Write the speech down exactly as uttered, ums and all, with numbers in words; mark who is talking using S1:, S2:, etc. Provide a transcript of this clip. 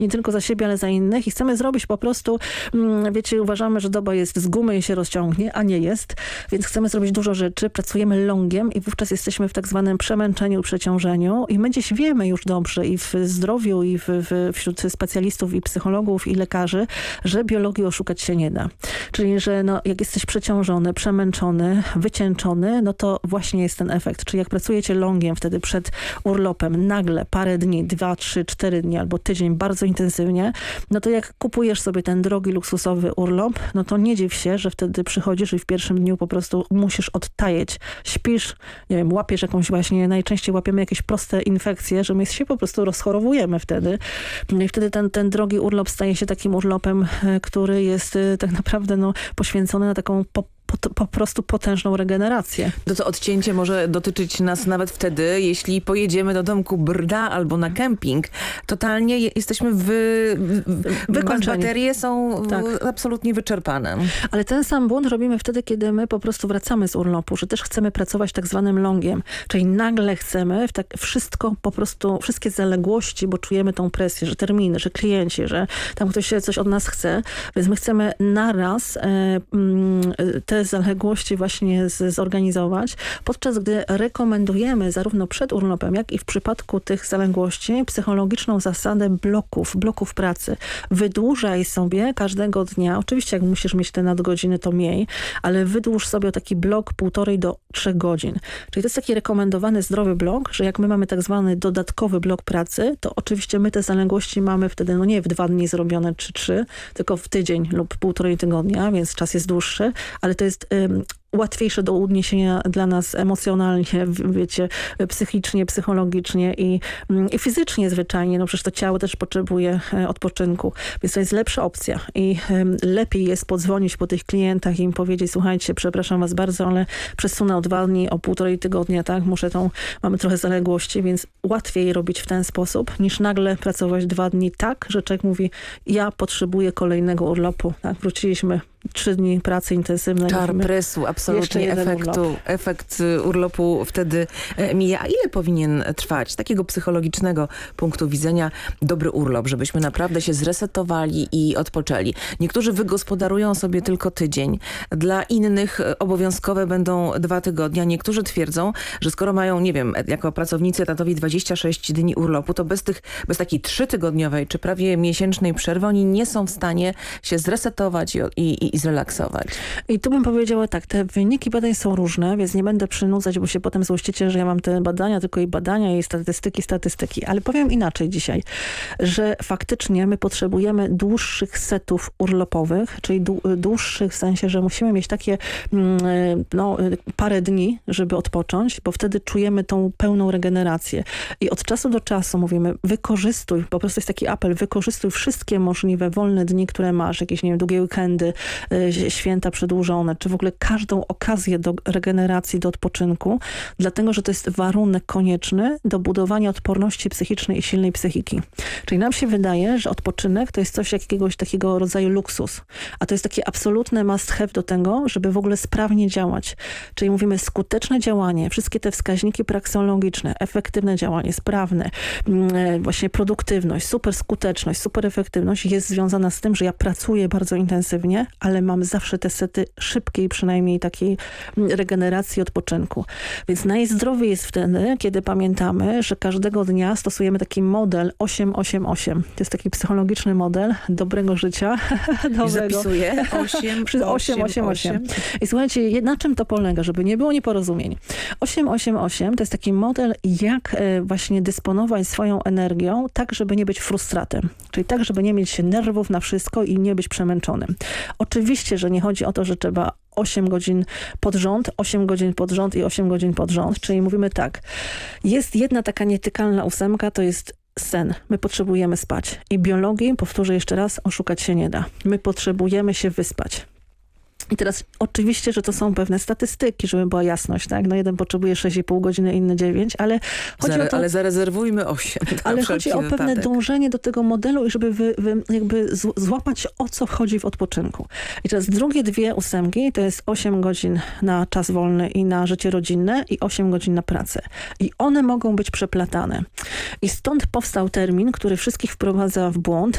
S1: Nie tylko za siebie, ale za innych i chcemy zrobić po prostu, wiecie, uważamy, że doba jest z gumy i się rozciągnie, a nie jest, więc chcemy zrobić dużo rzeczy, pracujemy longiem i wówczas jesteśmy w tak zwanym przemęczeniu, przeciążeniu i my gdzieś wiemy już dobrze i w zdrowiu, i w, w, wśród specjalistów, i psychologów, i lekarzy, że biologii oszukać się nie da. Czyli, że no, jak jesteś przeciążony, przemęczony, wycieńczony, no to właśnie jest ten efekt. Czyli jak pracujecie longiem wtedy przed urlopem, nagle parę dni, dwa, trzy, cztery dni albo tydzień bardzo intensywnie, no to jak kupujesz sobie ten drogi, luksusowy urlop, no to nie dziw się, że wtedy przychodzisz i w pierwszym dniu po prostu musisz odtajeć. Śpisz, nie wiem, łapiesz jakąś właśnie, najczęściej łapiemy jakieś proste infekcje, że my się po prostu rozchorowujemy wtedy. I wtedy ten, ten drogi urlop staje się takim urlopem, który jest tak naprawdę no, poświęcony na taką po, po, po prostu potężną regenerację.
S2: To, to odcięcie może dotyczyć nas nawet wtedy, jeśli pojedziemy do domku Brda albo na kemping. Totalnie je, jesteśmy wy, wykończeni. Baterie są tak. absolutnie wyczerpane.
S1: Ale ten sam błąd robimy wtedy, kiedy my po prostu wracamy z urlopu, że też chcemy pracować tak zwanym longiem. Czyli nagle chcemy w tak wszystko po prostu, wszystkie zaległości, bo czujemy tą presję, że terminy, że klienci, że tam ktoś coś od nas chce. Więc my chcemy naraz e, te zaległości właśnie z, zorganizować, podczas gdy rekomendujemy zarówno przed urlopem, jak i w przypadku tych zaległości psychologiczną zasadę bloków, bloków pracy. Wydłużaj sobie każdego dnia, oczywiście jak musisz mieć te nadgodziny, to miej, ale wydłuż sobie taki blok półtorej do trzech godzin. Czyli to jest taki rekomendowany zdrowy blok, że jak my mamy tak zwany dodatkowy blok pracy, to oczywiście my te zaległości mamy wtedy, no nie w dwa dni zrobione czy trzy, tylko w tydzień lub półtorej tygodnia, więc czas jest dłuższy, ale to jest ym, łatwiejsze do odniesienia dla nas emocjonalnie, wiecie, psychicznie, psychologicznie i, i fizycznie zwyczajnie. No przecież to ciało też potrzebuje odpoczynku. Więc to jest lepsza opcja i um, lepiej jest podzwonić po tych klientach i im powiedzieć, słuchajcie, przepraszam was bardzo, ale przesunę o dwa dni, o półtorej tygodnia, tak? Muszę tą, mamy trochę zaległości, więc łatwiej robić w ten sposób, niż nagle pracować dwa dni tak, że człowiek mówi, ja potrzebuję kolejnego urlopu. Tak? Wróciliśmy trzy dni pracy intensywnej.
S2: Czar presu, absolutnie efektu, urlop. efekt urlopu wtedy mija. A ile powinien trwać z takiego psychologicznego punktu widzenia dobry urlop, żebyśmy naprawdę się zresetowali i odpoczęli? Niektórzy wygospodarują sobie tylko tydzień. Dla innych obowiązkowe będą dwa tygodnie. Niektórzy twierdzą, że skoro mają, nie wiem, jako pracownicy etatowi dwadzieścia sześć dni urlopu, to bez tych, bez takiej trzytygodniowej czy prawie miesięcznej przerwy oni nie są w stanie się zresetować i, i, i zrelaksować.
S1: I tu bym powiedziała tak, te wyniki badań są różne, więc nie będę przynudzać, bo się potem złościcie, że ja mam te badania, tylko i badania i statystyki, statystyki. Ale powiem inaczej dzisiaj, że faktycznie my potrzebujemy dłuższych setów urlopowych, czyli dłuższych w sensie, że musimy mieć takie no, parę dni, żeby odpocząć, bo wtedy czujemy tą pełną regenerację. I od czasu do czasu mówimy, wykorzystuj, po prostu jest taki apel, wykorzystuj wszystkie możliwe wolne dni, które masz, jakieś, nie wiem, długie weekendy, święta przedłużone, czy w ogóle każdą okazję do regeneracji, do odpoczynku, dlatego, że to jest warunek konieczny do budowania odporności psychicznej i silnej psychiki. Czyli nam się wydaje, że odpoczynek to jest coś jakiegoś takiego rodzaju luksus, a to jest takie absolutne must have do tego, żeby w ogóle sprawnie działać. Czyli mówimy skuteczne działanie, wszystkie te wskaźniki praksologiczne, efektywne działanie, sprawne, właśnie produktywność, super skuteczność, super efektywność jest związana z tym, że ja pracuję bardzo intensywnie, ale mam zawsze te sety szybkiej, przynajmniej takiej regeneracji, odpoczynku. Więc najzdrowiej jest wtedy, kiedy pamiętamy, że każdego dnia stosujemy taki model osiem osiem osiem. To jest taki psychologiczny model dobrego życia.
S2: dobrego. I zapisuję osiem osiem osiem.
S1: I słuchajcie, na czym to polega, żeby nie było nieporozumień. osiem osiem osiem to jest taki model, jak właśnie dysponować swoją energią, tak, żeby nie być frustratem. Czyli tak, żeby nie mieć nerwów na wszystko i nie być przemęczonym. Oczywiście, że nie chodzi o to, że trzeba osiem godzin pod rząd, osiem godzin pod rząd i osiem godzin pod rząd. Czyli mówimy tak, jest jedna taka nietykalna ósemka, to jest sen. My potrzebujemy spać. I biologii, powtórzę jeszcze raz, oszukać się nie da. My potrzebujemy się wyspać. I teraz oczywiście, że to są pewne statystyki, żeby była jasność, tak? No jeden potrzebuje sześć i pół godziny, inny dziewięć, ale chodzi
S2: Zare,
S1: o to...
S2: Ale zarezerwujmy osiem.
S1: Ale chodzi o pewne
S2: wypadek.
S1: dążenie do tego modelu i żeby wy, wy, jakby z, złapać, o co chodzi w odpoczynku. I teraz drugie dwie ósemki to jest osiem godzin na czas wolny i na życie rodzinne i osiem godzin na pracę. I one mogą być przeplatane. I stąd powstał termin, który wszystkich wprowadza w błąd,